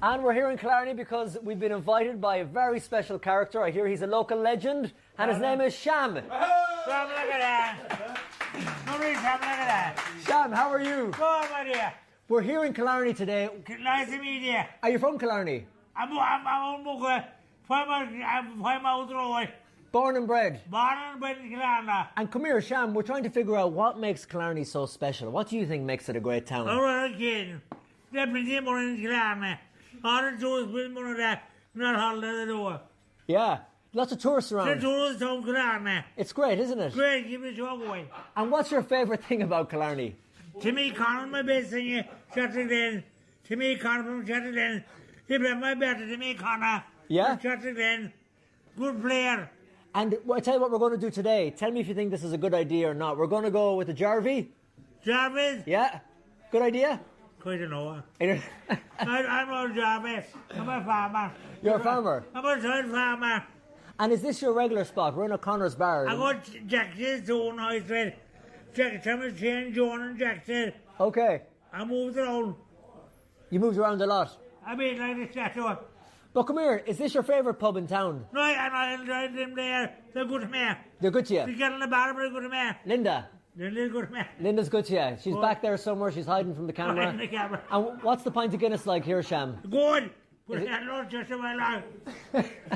And we're here in Killarney because we've been invited by a very special character. I hear he's a local legend, and his name is Sham. Sham, look at that. Nobody, Sham, look at that. Sham, how are you? Good, my dear. We're here in Killarney today. Nice to meet you. Are you from Killarney? I'm Muga. I'm Plymouth Road. Born and bred. Born and bred in Killarney. And come here, Sham, we're trying to figure out what makes Killarney so special. What do you think makes it a great town? All right, kid. There's plenty of money in Killarney. All the tourists will money there. Not holiday the door. Yeah, lots of tourists The around. tourists don't Killarney. It's great, isn't it? Great, give me some away. And what's your favourite thing about Killarney? Timmy Connor, my best singer, Shatterglen. Timmy Connor from Shatterglen. He played my better Timmy Connor. Yeah? From Shatterglen. Good player. And I tell you what we're going to do today. Tell me if you think this is a good idea or not. We're going to go with the Jarvie. Jarvis? Yeah? Good idea? Quite a know. You're I'm not Jarvis. I'm a farmer. a farmer. I'm a child farmer. And is this your regular spot? We're in O'Connor's bar. I got Jack's own house with Jack Thomas, Shane, John and Jack said. Okay. I moved around. You moved around a lot. I made like a statue. But come here, is this your favourite pub in town? No, and I enjoyed them there. They're good to me. They're good to They you. get on the bar, but they're good to me. Linda. They're really good to me. Linda's good to you. She's Good. back there somewhere. She's hiding from the Behind camera. the camera. And what's the pint of Guinness like here, Sham? Good. But I don't just in my life.